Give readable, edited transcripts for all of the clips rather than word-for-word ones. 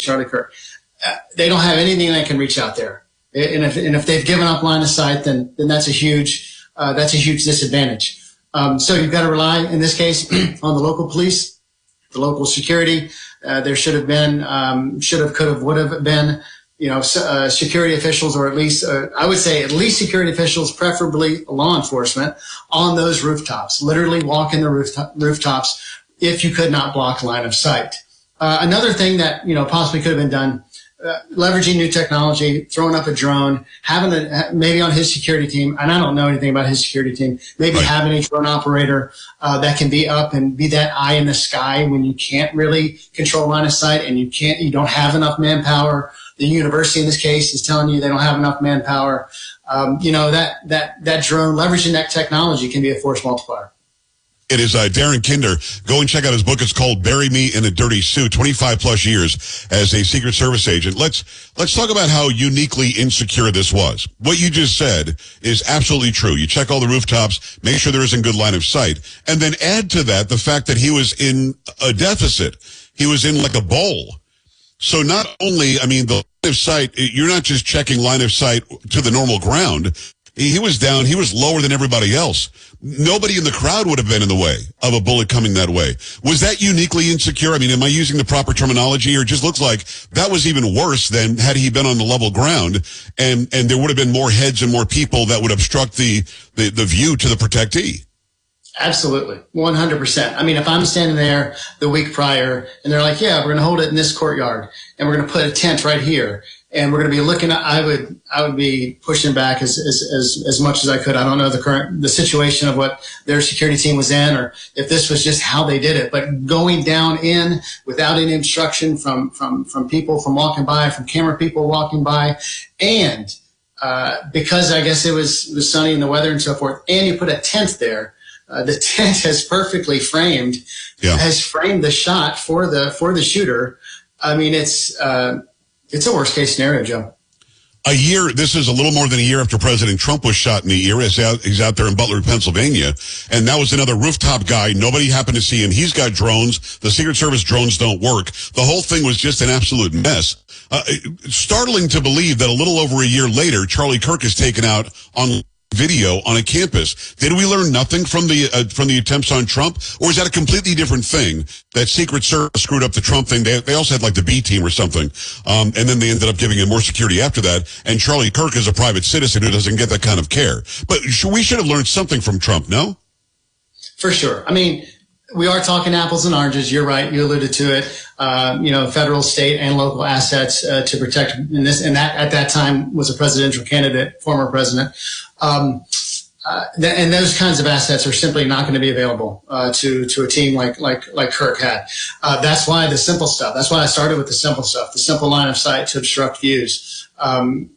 Charlie Kirk. They don't have anything that can reach out there. And if they've given up line of sight, then that's a huge disadvantage. So you've got to rely, in this case, on the local police, the local security. There should have been, could have, would have been, security officials, or at least, I would say at least security officials, preferably law enforcement, on those rooftops, literally walking the rooftops if you could not block line of sight. Another thing that, possibly could have been done, leveraging new technology, throwing up a drone, maybe on his security team, and I don't know anything about his security team, maybe having a drone operator that can be up and be that eye in the sky when you can't really control line of sight and you don't have enough manpower. The university in this case is telling you they don't have enough manpower. That drone, leveraging that technology, can be a force multiplier. It is Darren Kinder. Go and check out his book. It's called Bury Me in a Dirty Suit, 25 plus years as a Secret Service agent. Let's talk about how uniquely insecure this was. What you just said is absolutely true. You check all the rooftops, make sure there isn't good line of sight, and then add to that the fact that he was in a deficit. He was in like a bowl. So not only, the line of sight, you're not just checking line of sight to the normal ground. He was down. He was lower than everybody else. Nobody in the crowd would have been in the way of a bullet coming that way. Was that uniquely insecure? Am I using the proper terminology, or it just looks like that was even worse than had he been on the level ground, and there would have been more heads and more people that would obstruct the view to the protectee? Absolutely. 100%. If I'm standing there the week prior and they're like, yeah, we're going to hold it in this courtyard and we're going to put a tent right here, and we're going to be looking at, I would be pushing back as much as I could. I don't know the situation of what their security team was in, or if this was just how they did it, but going down in without any instruction from people from walking by, from camera people walking by, and because I guess it was sunny in the weather and so forth, and you put a tent there. The tent has perfectly framed the shot for the shooter. It's a worst case scenario, Joe. This is a little more than a year after President Trump was shot in the ear. He's out there in Butler, Pennsylvania. And that was another rooftop guy. Nobody happened to see him. He's got drones. The Secret Service drones don't work. The whole thing was just an absolute mess. Startling to believe that a little over a year later, Charlie Kirk is taken out on video on a campus. Did we learn nothing from the attempts on Trump, or is that a completely different thing? That Secret Service screwed up the Trump thing. They also had like the B team or something, and then they ended up giving him more security after that. And Charlie Kirk is a private citizen who doesn't get that kind of care. But we should have learned something from Trump, no? For sure. We are talking apples and oranges. You're right. You alluded to it. Federal, state, and local assets to protect. And that at that time was a presidential candidate, former president. And those kinds of assets are simply not going to be available to a team like Kirk had. That's why the simple stuff. That's why I started with the simple stuff. The simple line of sight to obstruct views, or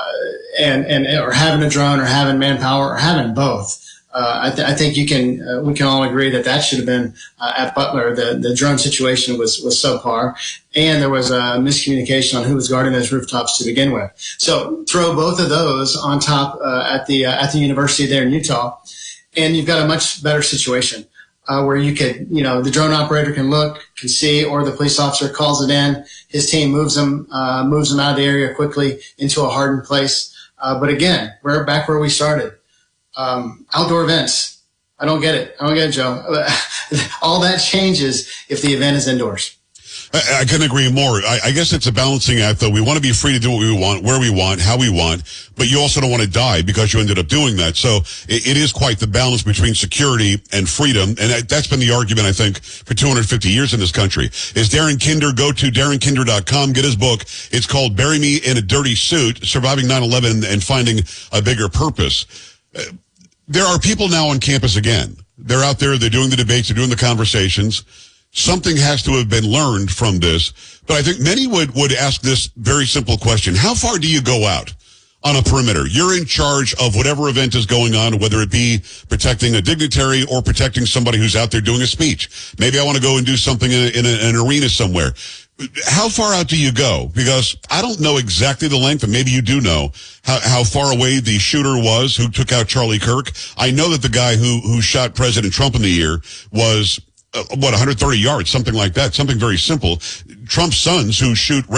having a drone, or having manpower, or having both. I think we can all agree that should have been at Butler. The drone situation was subpar, and there was a miscommunication on who was guarding those rooftops to begin with. So throw both of those on top at the university there in Utah, and you've got a much better situation where you could, the drone operator can see, or the police officer calls it in. His team moves them out of the area quickly into a hardened place. But again, we're back where we started. Outdoor events. I don't get it, Joe. All that changes if the event is indoors. I couldn't agree more. I guess it's a balancing act, though. We want to be free to do what we want, where we want, how we want, but you also don't want to die because you ended up doing that. So it is quite the balance between security and freedom, and that's been the argument, I think, for 250 years in this country. Is Darren Kinder. Go to darrenkinder.com, get his book. It's called Bury Me in a Dirty Suit, Surviving 9/11 and Finding a Bigger Purpose. There are people now on campus again. They're out there, they're doing the debates, they're doing the conversations. Something has to have been learned from this. But I think many would ask this very simple question. How far do you go out on a perimeter? You're in charge of whatever event is going on, whether it be protecting a dignitary or protecting somebody who's out there doing a speech. Maybe I want to go and do something in an arena somewhere. How far out do you go? Because I don't know exactly the length, and maybe you do know how far away the shooter was who took out Charlie Kirk. I know that the guy who shot President Trump in the ear was, 130 yards, something like that, something very simple. Trump's sons who shoot